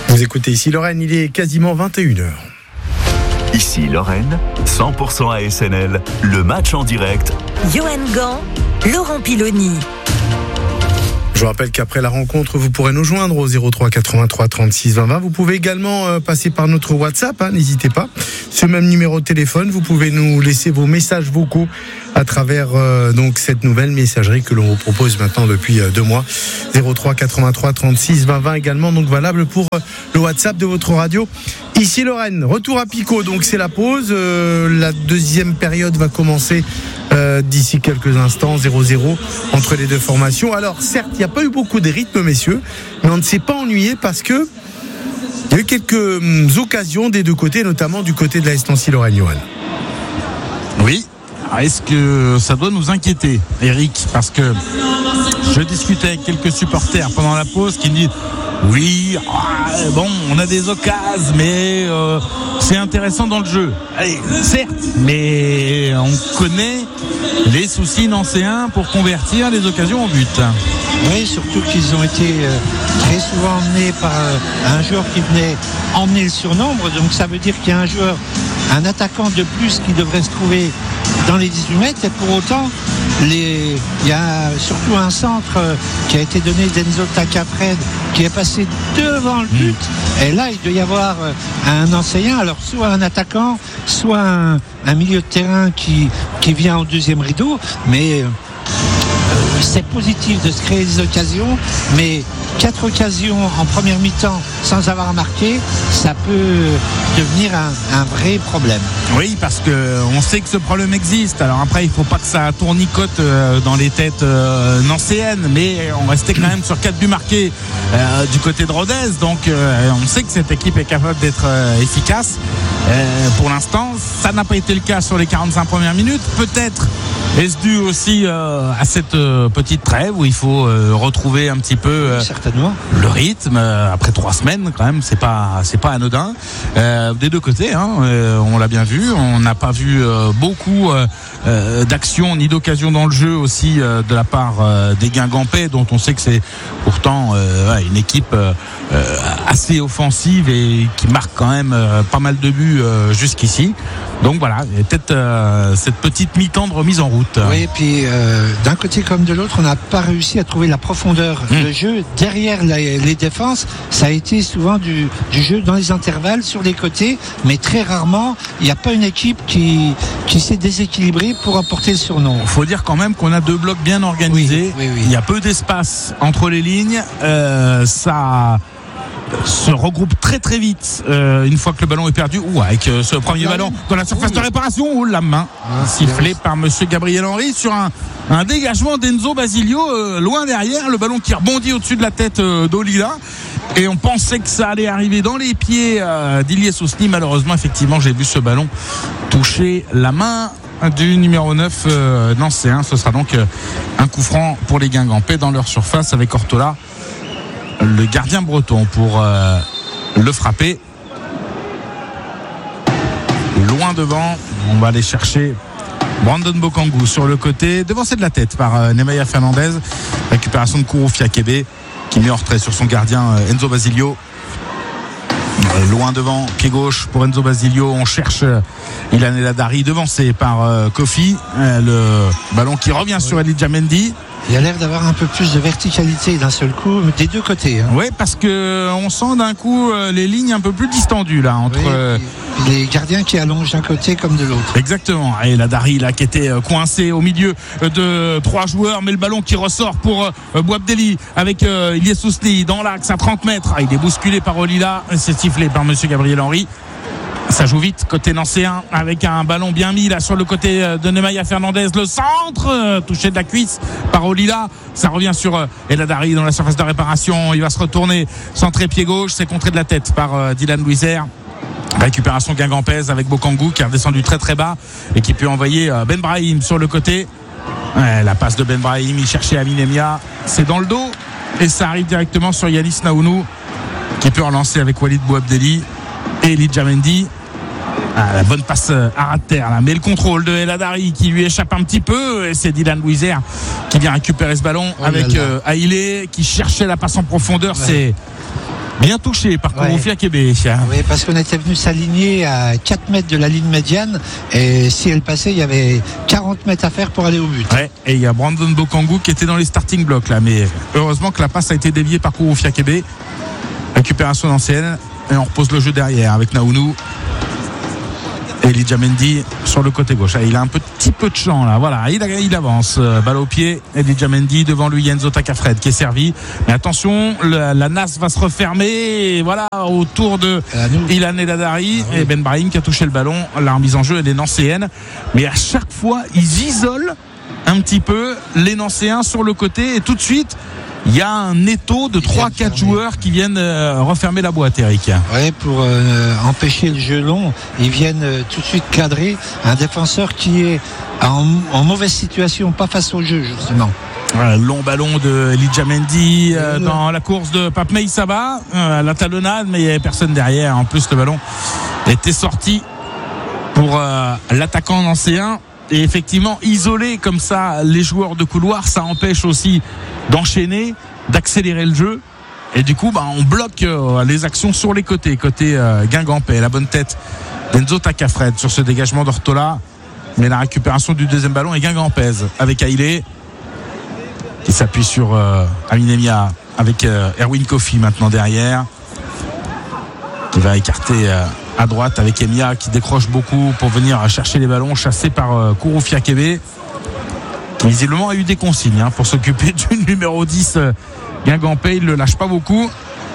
Vous écoutez ici Lorraine, il est quasiment 21h. Ici Lorraine, 100% ASNL, le match en direct. Johan Gant, Laurent Piloni. Je vous rappelle qu'après la rencontre, vous pourrez nous joindre au 03 83 36 20 20. Vous pouvez également passer par notre WhatsApp, n'hésitez pas. Ce même numéro de téléphone, vous pouvez nous laisser vos messages vocaux à travers donc cette nouvelle messagerie que l'on vous propose maintenant depuis 2 mois. 03 83 36 20 20 également, donc valable pour le WhatsApp de votre radio. Ici Lorraine, retour à Picaud, donc c'est la pause. La deuxième période va commencer d'ici quelques instants, 0-0 entre les deux formations. Alors certes, il n'y a pas eu beaucoup de rythme, messieurs, mais on ne s'est pas ennuyé parce que il y a eu quelques occasions des deux côtés, notamment du côté de l'AS Nancy Lorraine. Johan. Oui. Est-ce que ça doit nous inquiéter, Eric? Parce que je discutais avec quelques supporters pendant la pause qui me disent oui, bon, on a des occasions, mais c'est intéressant dans le jeu. Allez, certes, mais on connaît les soucis nancéens pour convertir les occasions en but. Oui, surtout qu'ils ont été très souvent emmenés par un joueur qui venait emmener le surnombre. Donc ça veut dire qu'il y a un attaquant de plus qui devrait se trouver dans les 18 mètres. Et pour autant, il y a surtout un centre qui a été donné d'Enzo Tacafred qui est passé devant le but. Et là, il doit y avoir un enseignant, alors soit un attaquant, soit un milieu de terrain qui vient au deuxième rideau. Mais c'est positif de se créer des occasions, mais 4 occasions en première mi-temps sans avoir marqué, ça peut devenir un vrai problème. Oui, parce que on sait que ce problème existe. Alors après, il faut pas que ça tournicote dans les têtes nancéennes, mais on restait quand même sur 4 buts marqués du côté de Rodez. Donc on sait que cette équipe est capable d'être efficace. Pour l'instant, ça n'a pas été le cas sur les 45 premières minutes. Peut-être est-ce dû aussi à cette petite trêve où il faut retrouver un petit peu le rythme après 3 semaines quand même, c'est pas anodin des deux côtés, on l'a bien vu. On n'a pas vu beaucoup d'actions ni d'occasions dans le jeu aussi de la part des Guingampais, dont on sait que c'est pourtant une équipe assez offensive et qui marque quand même pas mal de buts jusqu'ici. Donc voilà, il y a peut-être cette petite mi-temps de remise en route. Oui, et puis d'un côté comme de l'autre, on n'a pas réussi à trouver la profondeur de jeu derrière les défenses. Ça a été souvent du jeu dans les intervalles sur les côtés, mais très rarement il n'y a pas une équipe qui s'est déséquilibrée pour apporter le surnom. Il faut dire quand même qu'on a 2 blocs bien organisés. Oui. Il y a peu d'espace entre les lignes. Ça se regroupe très très vite une fois que le ballon est perdu, avec ce premier ballon dans la surface de réparation, la main sifflée par monsieur Gabriel Henry sur un dégagement d'Enzo Basilio loin derrière, le ballon qui rebondit au-dessus de la tête d'Olila, et on pensait que ça allait arriver dans les pieds d'Ilyes Ousni. Malheureusement, effectivement, j'ai vu ce ballon toucher la main du numéro 9 nancéen. Ce sera donc un coup franc pour les Guingampais dans leur surface avec Ortola, le gardien breton, pour le frapper. Loin devant, on va aller chercher Brandon Bokangu sur le côté, devancé de la tête par Nemanja Fernandez. Récupération de Kourou Fiakebe qui met en retrait sur son gardien Enzo Basilio. Loin devant, pied gauche pour Enzo Basilio. On cherche Ilan El Hadari, devancé par Kofi. Le ballon qui revient sur Elijah Mendy. Il a l'air d'avoir un peu plus de verticalité d'un seul coup des deux côtés. Oui, parce que on sent d'un coup les lignes un peu plus distendues là entre les gardiens qui allongent d'un côté comme de l'autre. Exactement. Et la Dari là qui était coincé au milieu de 3 joueurs, mais le ballon qui ressort pour Bouabdeli avec Ilyes Ousni dans l'axe à 30 mètres. Il est bousculé par Olila, c'est sifflé par monsieur Gabriel Henry. Ça joue vite côté nancéen avec un ballon bien mis là sur le côté de Nemanja Fernandez. Le centre touché de la cuisse par Olila. Ça revient sur El Hadari dans la surface de réparation. Il va se retourner, centré pied gauche. C'est contré de la tête par Dylan Louiser. Récupération guingampaise avec Bokangu qui est redescendu très très bas et qui peut envoyer Ben Brahim sur le côté. La passe de Ben Brahim, il cherchait Aminemia. C'est dans le dos et ça arrive directement sur Yanis Naounou qui peut relancer avec Walid Bouabdeli et Elijah Mendy. La bonne passe à ras de terre là. Mais le contrôle de El Hadari qui lui échappe un petit peu, et c'est Dylan Louiser qui vient récupérer ce ballon avec Haïlé qui cherchait la passe en profondeur. bien touché par Kouroufi Akebe. Oui, parce qu'on était venu s'aligner à 4 mètres de la ligne médiane et si elle passait, il y avait 40 mètres à faire pour aller au but. Ouais, et il y a Brandon Bokangu qui était dans les starting blocks là, mais heureusement que la passe a été déviée par Kouroufi Akebe. Récupération d'ancienne et on repose le jeu derrière avec Naounou. Et Elijah Mendy sur le côté gauche. Il a un petit peu de champ là. Voilà, il avance. Balle au pied. Elijah Mendy devant lui. Enzo Takafred qui est servi. Mais attention, la nasse va se refermer. Et voilà, autour de Ilan El Hadari et Ben Brahim qui a touché le ballon. La remise en jeu, elle est nancéenne. Mais à chaque fois, ils isolent un petit peu les Nancéens sur le côté. Et tout de suite, il y a un étau de 3-4 joueurs qui viennent refermer la boîte, Eric. Oui, pour empêcher le jeu long, ils viennent tout de suite cadrer un défenseur qui est en mauvaise situation, pas face au jeu justement. Long ballon de Elijah Mendy dans la course de Pape Meïssaba, la talonnade, mais il n'y avait personne derrière. En plus, le ballon était sorti pour l'attaquant nancéen. Et effectivement, isoler comme ça les joueurs de couloir, ça empêche aussi d'enchaîner, d'accélérer le jeu. Et du coup, on bloque les actions sur les côtés. Côté Guingampais, la bonne tête d'Enzo Takafred sur ce dégagement d'Ortola. Mais la récupération du deuxième ballon est Guingampais avec Haïlé qui s'appuie sur Amine Emia avec Erwin Kofi maintenant derrière. Qui va écarter à droite avec Emia qui décroche beaucoup pour venir chercher les ballons, chassé par Kouroufi Akebe. Visiblement a eu des consignes pour s'occuper du numéro 10 Guingampais. Il ne le lâche pas beaucoup.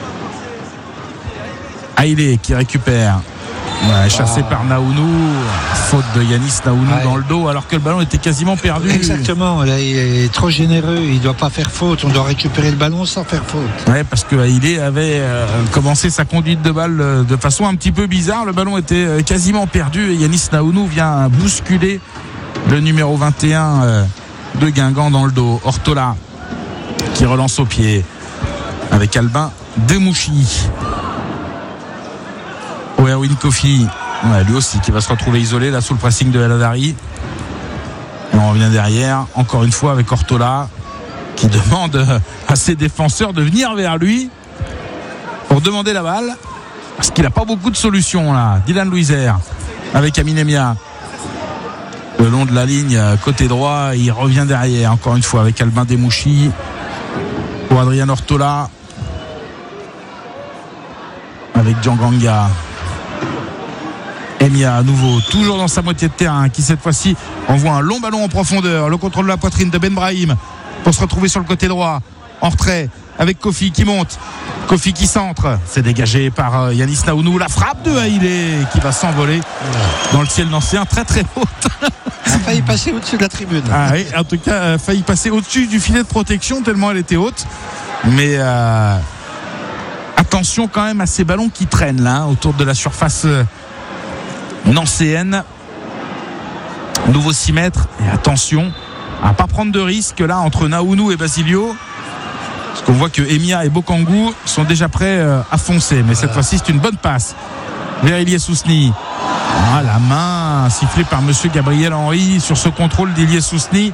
Haïlé qui récupère, chassé par Naounou. Faute de Yanis Naounou dans le dos alors que le ballon était quasiment perdu. Exactement, là, il est trop généreux, il ne doit pas faire faute, on doit récupérer le ballon sans faire faute. Ouais, parce que Haïlé avait commencé sa conduite de balle de façon un petit peu bizarre, le ballon était quasiment perdu et Yanis Naounou vient bousculer le numéro 21 de Guingamp dans le dos. Ortola qui relance au pied avec Albin Demouchi. Erwin Kofi, lui aussi qui va se retrouver isolé là sous le pressing de El Hadari. Et on revient derrière encore une fois avec Ortola qui demande à ses défenseurs de venir vers lui pour demander la balle parce qu'il n'a pas beaucoup de solutions là. Dylan Louiser avec Amine Emia le long de la ligne côté droit, il revient derrière encore une fois avec Albin Demouchi pour Adrien Ortola avec Djanganga. Emia à nouveau, toujours dans sa moitié de terrain, qui cette fois-ci envoie un long ballon en profondeur. Le contrôle de la poitrine de Ben Brahim pour se retrouver sur le côté droit, en retrait avec Kofi qui monte. Kofi qui centre, c'est dégagé par Yanis Naounou. La frappe de Haïlé qui va s'envoler dans le ciel nancéen, très très haute. A failli passer au-dessus de la tribune. Ah oui, en tout cas, a failli passer au-dessus du filet de protection tellement elle était haute. Mais attention quand même à ces ballons qui traînent là autour de la surface nancéenne. Nouveau 6 mètres et attention à ne pas prendre de risque là entre Naounou et Basilio parce qu'on voit que Emia et Bokangu sont déjà prêts à foncer, mais cette fois-ci c'est une bonne passe vers Ilyes Ousni. La main sifflée par monsieur Gabriel Henry sur ce contrôle d'Ilyes Ousni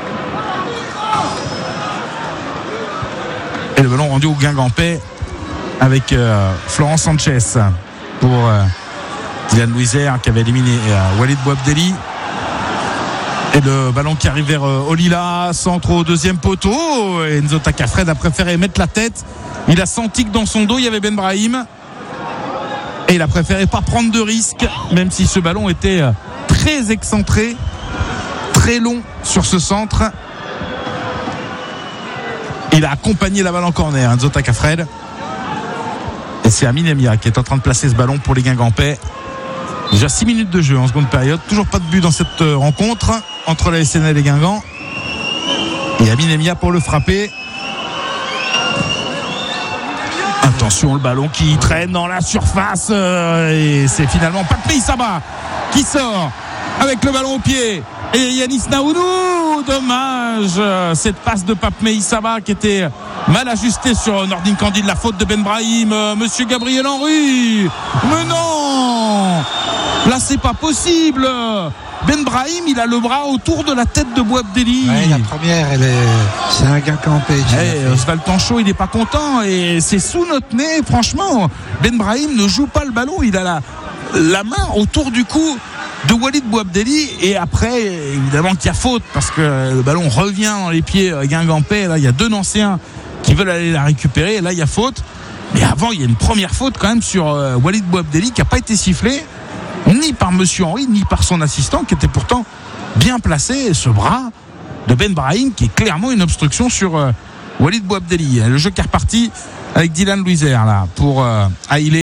et le ballon rendu au Guingampais avec Florent Sanchez pour Dylan Louiser qui avait éliminé Walid Bouabdeli. Et le ballon qui arrive vers Olila, centre au deuxième poteau. Et Enzo Takafred a préféré mettre la tête. Il a senti que dans son dos il y avait Ben Brahim. Et il a préféré pas prendre de risque, même si ce ballon était très excentré, très long sur ce centre. Il a accompagné la balle en corner, Enzo Takafred. Et c'est Amine Emia qui est en train de placer ce ballon pour les Guingampais. Déjà 6 minutes de jeu en seconde période. Toujours pas de but dans cette rencontre entre la SNL et Guingamp. Et Amine Emia pour le frapper. Attention, le ballon qui traîne dans la surface. Et c'est finalement Pape Meïssaba qui sort avec le ballon au pied. Et Yanis Naounou, dommage. Cette passe de Pape Meïssaba qui était mal ajustée sur Nordin Candide. La faute de Ben Brahim. Monsieur Gabriel Henry. Mais non! Là, c'est pas possible. Ben Brahim, il a le bras autour de la tête de Boabdeli. Ouais, la première, c'est un Guingampais. Oswald Tanchot, il n'est pas content et c'est sous notre nez. Franchement, Ben Brahim ne joue pas le ballon. Il a la main autour du cou de Walid Boabdeli et après, évidemment qu'il y a faute parce que le ballon revient dans les pieds guingampais. Là, il y a deux Nancéens qui veulent aller la récupérer. Et là, il y a faute. Mais avant, il y a une première faute quand même sur Walid Boabdeli qui n'a pas été sifflée ni par Monsieur Henry ni par son assistant qui était pourtant bien placé. Et ce bras de Ben Brahim qui est clairement une obstruction sur Walid Boabdeli. Le jeu qui est reparti avec Dylan Louiser là pour Haïlé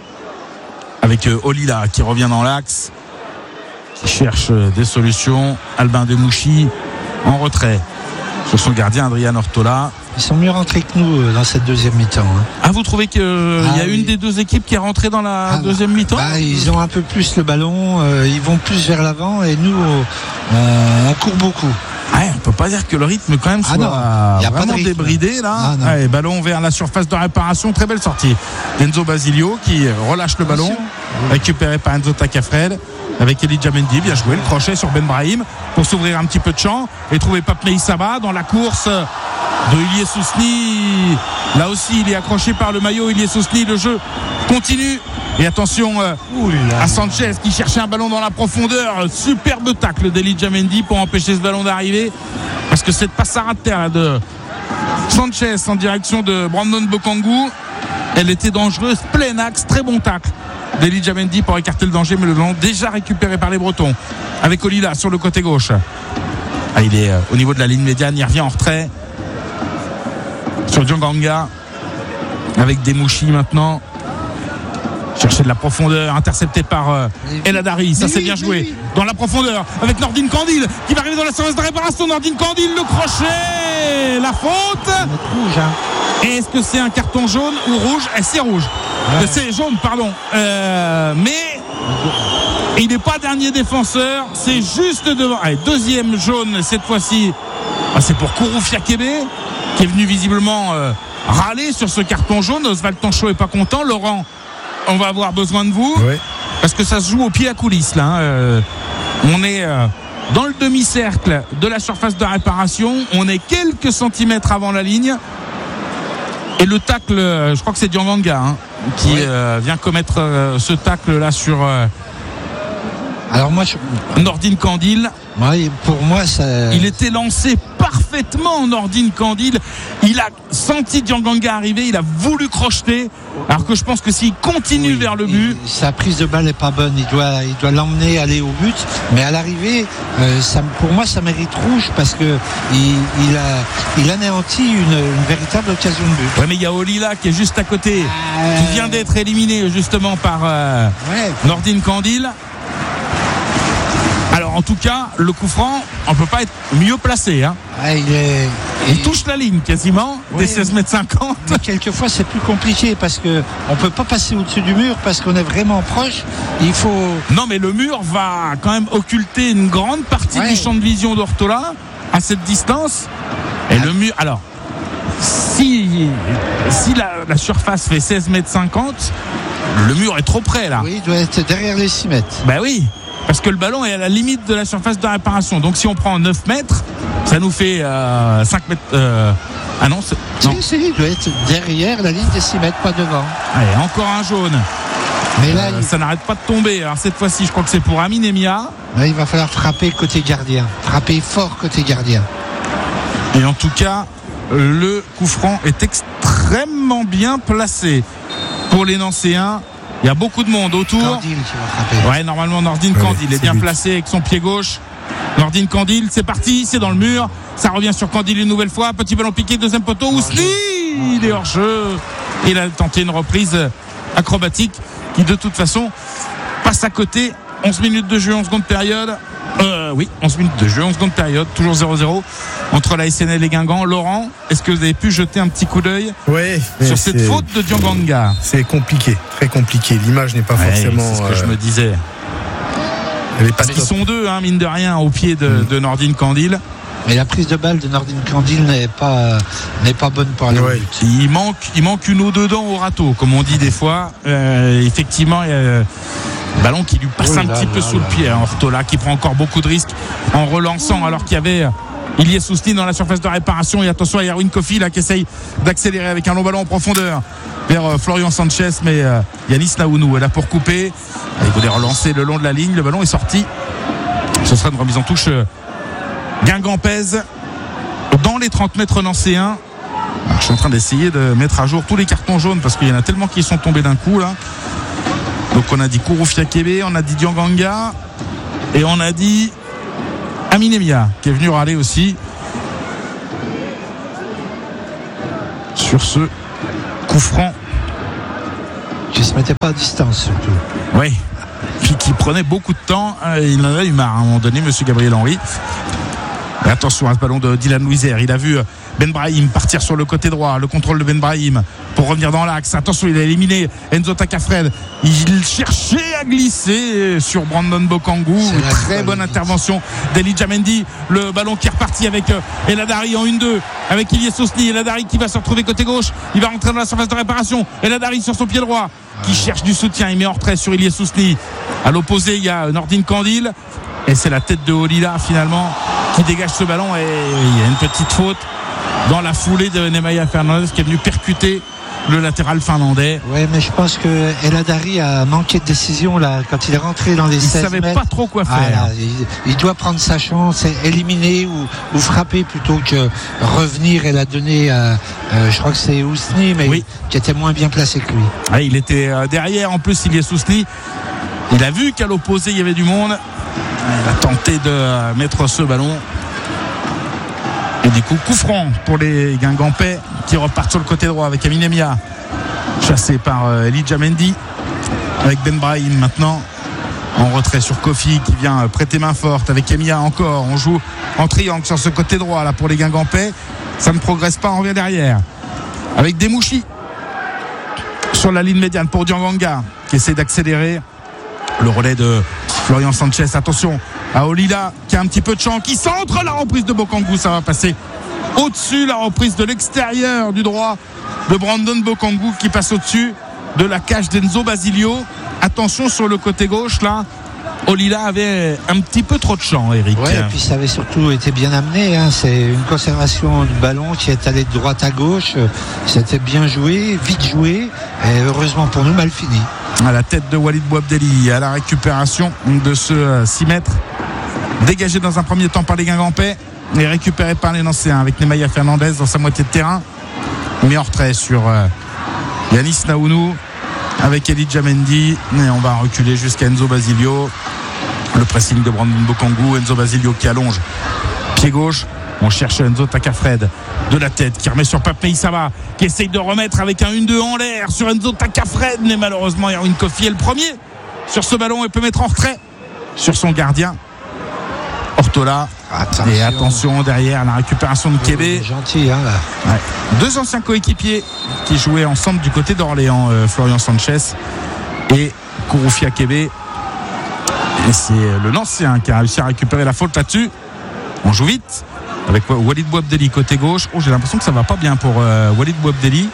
avec Olila qui revient dans l'axe, qui cherche des solutions. Albin Demouchi en retrait sur son gardien Adrian Ortola. Ils sont mieux rentrés que nous dans cette deuxième mi-temps. Ah, vous trouvez qu'il y a une des deux équipes qui est rentrée dans la deuxième mi-temps? Ils ont un peu plus le ballon, ils vont plus vers l'avant et nous on court beaucoup. Ouais, on peut pas dire que le rythme quand même soit vraiment débridé là. Ouais, ballon vers la surface de réparation, très belle sortie d'Enzo Basilio qui relâche le ballon, récupéré par Enzo Takafred avec Elijah Mendy. Bien joué, le crochet sur Ben Brahim pour s'ouvrir un petit peu de champ et trouver Pape Meïssaba dans la course de Ilie Sousni. Là aussi il est accroché par le maillot Ilie Sousni. Le jeu continue et attention à Sanchez qui cherchait un ballon dans la profondeur. Superbe tacle d'Elijah Mendy pour empêcher ce ballon d'arriver parce que cette passe à ras de terre de Sanchez en direction de Brandon Bokangu, elle était dangereuse, plein axe, très bon tacle d'Elijah Mendy pour écarter le danger, mais le ballon déjà récupéré par les Bretons avec Olila sur le côté gauche. Il est au niveau de la ligne médiane, il revient en retrait sur Djonganga avec Demouchi maintenant, chercher de la profondeur, intercepté par El Hadari. Ça c'est bien joué dans la profondeur avec Nordine Candil qui va arriver dans la surface de réparation. Nordine Candil, le crochet, la faute rouge, hein. Et est-ce que c'est un carton jaune ou rouge? C'est rouge, c'est jaune pardon, mais il n'est pas dernier défenseur, c'est juste devant. Allez, deuxième jaune cette fois-ci, c'est pour Kourou Fiakebe qui est venu visiblement râler sur ce carton jaune. Oswald Tanchot est pas content. Laurent, on va avoir besoin de vous parce que ça se joue au pied à coulisses là. On est dans le demi-cercle de la surface de réparation. On est quelques centimètres avant la ligne. Et le tacle, je crois que c'est Djonganga qui vient commettre ce tacle là sur alors moi Nordine Candil. Pour moi ça... Il était lancé parfaitement Nordine Candil. Il a senti Djonganga arriver, il a voulu crocheter, alors que je pense que s'il continue vers le but, sa prise de balle n'est pas bonne. Il doit l'emmener aller au but, mais à l'arrivée pour moi ça mérite rouge parce que il anéantit une véritable occasion de but. Mais il y a Olila qui est juste à côté, qui vient d'être éliminé justement par Nordine Candil. Alors en tout cas, le coup franc, on ne peut pas être mieux placé. Il touche la ligne quasiment, des 16,50 m. Mais quelquefois c'est plus compliqué parce qu'on ne peut pas passer au-dessus du mur parce qu'on est vraiment proche. Il faut... Non mais le mur va quand même occulter une grande partie du champ de vision d'Ortola à cette distance. Et le mur... Alors, si la surface fait 16,50 m, le mur est trop près là. Oui, il doit être derrière les 6 mètres. Ben oui, parce que le ballon est à la limite de la surface de réparation. Donc si on prend 9 mètres, ça nous fait 5 mètres. Ah non, il doit être derrière la ligne des 6 mètres, pas devant. Allez, encore un jaune. Mais là, ça n'arrête pas de tomber. Alors cette fois-ci, je crois que c'est pour Amin Emia. Là, il va falloir frapper côté gardien. Frapper fort côté gardien. Et en tout cas, le coup franc est extrêmement bien placé pour les Nancéens. Il y a beaucoup de monde autour. Candil qui va frapper. Ouais, normalement Nordine Candil est bien placé avec son pied gauche. Nordine Candil, c'est parti, c'est dans le mur. Ça revient sur Candil une nouvelle fois. Petit ballon piqué, deuxième poteau. Ousli, il est hors jeu. Il a tenté une reprise acrobatique qui de toute façon passe à côté. 11 minutes de jeu en seconde période. 11 minutes de jeu en seconde période. Toujours 0-0 entre la SNL et Guingamp. Laurent, est-ce que vous avez pu jeter un petit coup d'œil sur cette faute de Djonganga? C'est compliqué, très compliqué. L'image n'est pas forcément... C'est ce que je me disais. Parce qu'ils sont deux, mine de rien, au pied de Nordine Candil. Mais la prise de balle de Nordine Candil n'est pas bonne pour aller au but. Il manque une eau dedans au râteau, comme on dit des fois. Effectivement, Ballon qui lui passe un petit peu sous le pied. Ortola qui prend encore beaucoup de risques en relançant alors qu'il y avait Ilyes Sousni dans la surface de réparation. Et attention à Erwin Kofi là qui essaye d'accélérer avec un long ballon en profondeur vers Florian Sanchez, mais Yanis Naounou est là pour couper. Il voulait relancer le long de la ligne. Le ballon est sorti. Ce sera une remise en touche guingampèse dans les 30 mètres nancéens. Je suis en train d'essayer de mettre à jour tous les cartons jaunes parce qu'il y en a tellement qui sont tombés d'un coup là. Donc on a dit Kouroufia Kébé, on a dit Dianganga et on a dit Aminemia qui est venu râler aussi sur ce coup franc qui se mettait pas à distance surtout. Oui, qui prenait beaucoup de temps. Il en a eu marre à un moment donné, monsieur Gabriel Henry. Et attention à ce ballon de Dylan Louiser. Il a vu Ben Brahim partir sur le côté droit. Le contrôle de Ben Brahim pour revenir dans l'axe. Attention, il a éliminé Enzo Takafred. Il cherchait à glisser sur Brandon Bokangou. Une très bonne intervention d'Elijah Mendy. Le ballon qui est reparti avec El Hadari en 1-2 avec Ilyes Sousni. El Hadari qui va se retrouver côté gauche. Il va rentrer dans la surface de réparation. El Hadari sur son pied droit qui cherche du soutien. Il met en retrait sur Ilyes Sousni. À l'opposé, il y a Nordin Kandil. Et c'est la tête de Olila finalement qui dégage ce ballon. Et il y a une petite faute dans la foulée de Nemanja Fernandez qui est venu percuter le latéral finlandais. Oui, mais je pense que El Hadari a manqué de décision là quand il est rentré dans les 16 mètres. Il ne savait pas trop quoi faire. Là, il doit prendre sa chance, éliminer ou frapper plutôt que revenir et la donner à je crois que c'est Ousni, mais oui, qui était moins bien placé que lui. Ah, il était derrière en plus, Ilyes Sousni. Il a vu qu'à l'opposé il y avait du monde. Il a tenté de mettre ce ballon. Et du coup, coup franc pour les Guingampais qui repartent sur le côté droit avec Aminemia, chassé par Elijah Mendy, avec Ben Brahim maintenant en retrait sur Kofi qui vient prêter main forte avec Emia encore. On joue en triangle sur ce côté droit là pour les Guingampais. Ça ne progresse pas, on revient derrière avec Demouchi sur la ligne médiane pour Dianganga qui essaie d'accélérer. Le relais de Florian Sanchez, attention à Olila qui a un petit peu de champ, qui centre. La reprise de Bokangou, ça va passer au-dessus. La reprise de l'extérieur du droit de Brandon Bokangou qui passe au-dessus de la cage d'Enzo Basilio. Attention sur le côté gauche là, Olila avait un petit peu trop de champ, Eric. Oui, et puis ça avait surtout été bien amené, hein. C'est une conservation du ballon qui est allée de droite à gauche. C'était bien joué, vite joué, et heureusement pour nous, mal fini. À la tête de Walid Bouabdeli, à la récupération de ce 6 mètres, dégagé dans un premier temps par les Guingampais et récupéré par les Nancéens avec Nemanja Fernandez dans sa moitié de terrain, mis en retrait sur Yanis Naounou avec Elijah Mendy, et on va reculer jusqu'à Enzo Basilio. Le pressing de Brandon Bokangou, Enzo Basilio qui allonge pied gauche. On cherche Enzo Takafred de la tête qui remet sur Pape Meïssaba qui essaye de remettre avec un 1-2 en l'air sur Enzo Takafred, mais malheureusement Erwin Kofi est le premier sur ce ballon et peut mettre en retrait sur son gardien Ortola. Et attention derrière la récupération de Kébé. Gentil, hein, là. Ouais. Deux anciens coéquipiers qui jouaient ensemble du côté d'Orléans, Florian Sanchez et Kouroufia Kébé. Et c'est le Nancéen qui a réussi à récupérer la faute là-dessus. On joue vite avec Walid Bouabdeli côté gauche. Oh, j'ai l'impression que ça va pas bien pour Walid Bouabdeli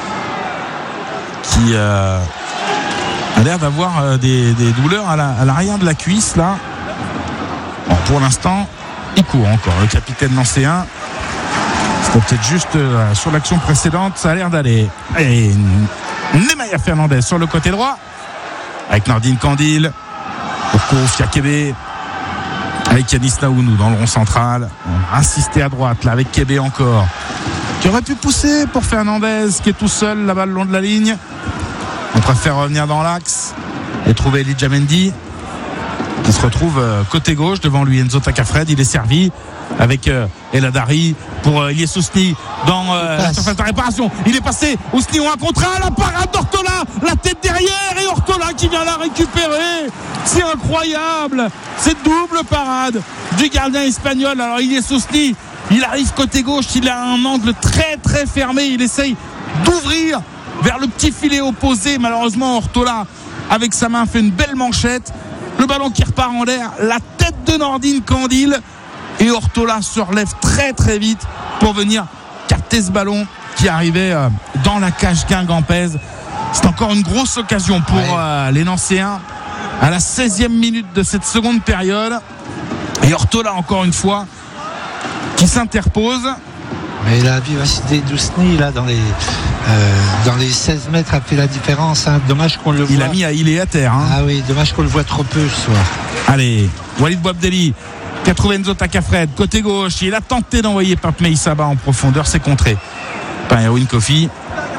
qui a l'air d'avoir des douleurs à l'arrière de la cuisse là. Bon, pour l'instant il court encore le capitaine nancéen. C'était peut-être juste sur l'action précédente, ça a l'air d'aller. Et Nemanja Fernandez sur le côté droit avec Nordin Kandil pour Kouroufia Kébé, avec Yanis Naounou dans le rond central. On a insisté à droite là avec Kébé encore qui aurait pu pousser pour Fernandez qui est tout seul là-bas le long de la ligne. On préfère revenir dans l'axe et trouver Elijah Mendy qui se retrouve côté gauche devant lui Enzo Takafred. Il est servi avec El Hadari pour Ilyes Sousni dans la surface de réparation. Il est passé, Ousni en un contre un, la parade d'Ortola, la tête derrière et Ortola qui vient la récupérer. C'est incroyable, cette double parade du gardien espagnol. Alors Ilyes Sousni, il arrive côté gauche, il a un angle très très fermé, il essaye d'ouvrir vers le petit filet opposé. Malheureusement Ortola avec sa main fait une belle manchette. Le ballon qui repart en l'air, la tête de Nordin Kandil et Ortola se relève très très vite pour venir capter ce ballon qui arrivait dans la cage guingampaise. C'est encore une grosse occasion pour les Nancéens à la 16e minute de cette seconde période. Et Ortola, encore une fois, qui s'interpose. Mais la vivacité d'Ousni, là, dans les 16 mètres, a fait la différence. Hein. Dommage qu'on le voit. Il a mis à îler à terre. Hein. Ah oui, dommage qu'on le voit trop peu ce soir. Allez, Walid Bouabdelli qui a trouvé Enzo Takafred, côté gauche. Il a tenté d'envoyer Pape Meissaba en profondeur, c'est contré par Erwin Kofi.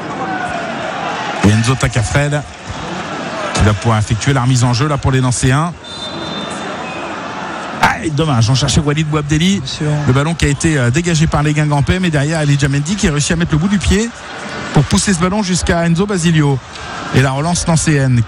Et Enzo Takafred qui va pouvoir effectuer la remise en jeu là pour les Nancéens. Dommage, on cherchait Walid Bouabdelli. Le ballon qui a été dégagé par les Guingampais, mais derrière Elijah Mendy qui a réussi à mettre le bout du pied pour pousser ce ballon jusqu'à Enzo Basilio. Et la relance nancéenne